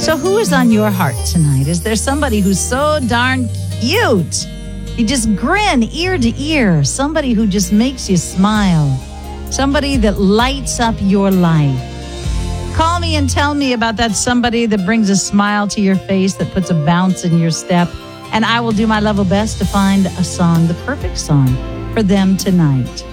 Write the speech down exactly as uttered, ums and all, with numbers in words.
So who is on your heart tonight? Is there somebody who's so darn cute? You just grin ear to ear. Somebody who just makes you smile. Somebody that lights up your life. Call me and tell me about that somebody that brings a smile to your face, that puts a bounce in your step. And I will do my level best to find a song, the perfect song for them tonight.